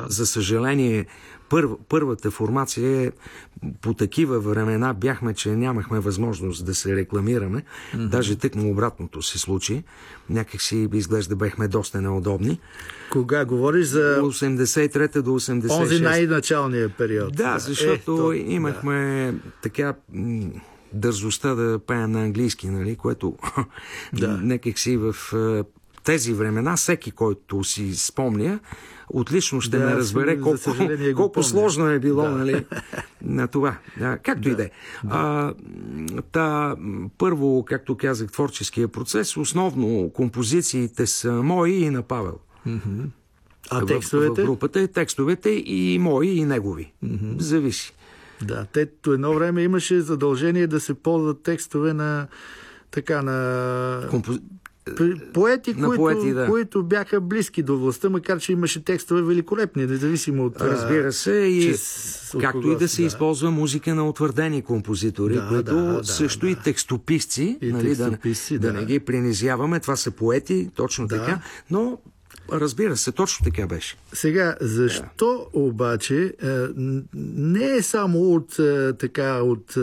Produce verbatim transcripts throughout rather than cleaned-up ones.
За съжаление, пър, първата формация е по такива времена бяхме, че нямахме възможност да се рекламираме. Mm-hmm. Даже тъкмо обратното се случи. Някак си изглежда бехме доста неудобни. Кога говориш за... осемдесет и трета до осемдесет и шеста. Онзи най-началния период. Да, защото е, имахме да. така... дързостта да пея на английски, нали, което да. Некак си в тези времена, всеки, който си спомня, отлично ще да, ме разбере колко, колко сложно е било, да. Нали, на това. А, както да. И да е. Да. Та, първо, както казах, творческия процес, основно композициите са мои и на Павел. Mm-hmm. А в, текстовете? В групата, текстовете и мои, и негови. Mm-hmm. Зависи. Да, тето едно време имаше задължение да се ползват текстове на така на Компо... поети, на които, поети да. които бяха близки до властта, макар че имаше текстове великолепни, независимо от... Разбира се, и че, както и да се да. използва музика на утвърдени композитори, да, които да, също да, и текстописци, и нали, текстописци да, да. да не ги принизяваме, това са поети, точно да. Така, но разбира се, точно така беше. Сега, защо да. Обаче не е само от така от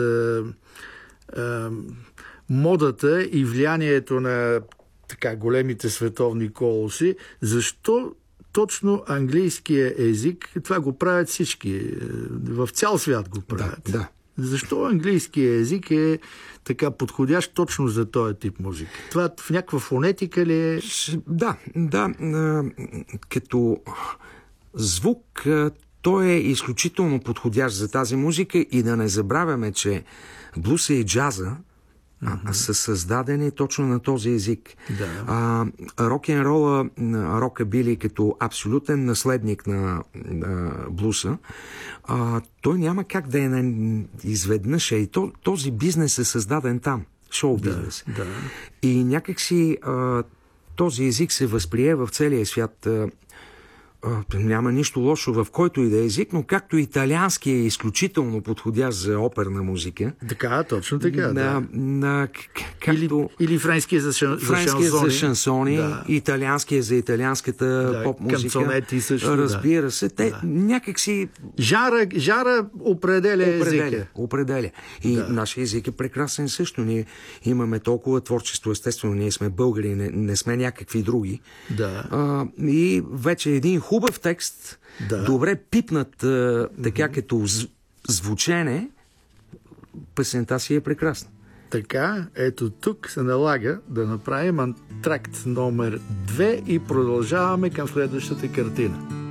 модата и влиянието на така големите световни колоси, защо точно английския език, това го правят всички, в цял свят го правят. Да, да. Защо английския език е така подходящ точно за този тип музика? Това в някаква фонетика ли е? Да, да. Като звук той е изключително подходящ за тази музика и да не забравяме, че блуса и джаза Mm-hmm. са създадени точно на този език. Да. А, рок-н-рола, рокабили като абсолютен наследник на, на блуса, а, той няма как да е на... изведнъж. И то, този бизнес е създаден там. Шоу-бизнес. Да, да. И някакси а, този език се възприе в целия свят. А, няма нищо лошо в който и да е език, но както италиански е изключително подходящ за оперна музика. Така, точно така, на, да. На, както, или, или френския за, шан, френския за шансони. за шансони, да. Италианския за италианската да, поп-музика. Канцонети също, разбира да. се, те да. някакси... Жара, жара определя, определя езика. Определя. И да. Нашия език е прекрасен също. Ние имаме толкова творчество, естествено, ние сме българи, не, не сме някакви други. Да. А, и вече един хубав текст, да. Добре пипнат а, така mm-hmm. като звучене, песента си е прекрасна. Така, ето тук се налага да направим антракт номер две и продължаваме към следващата картина.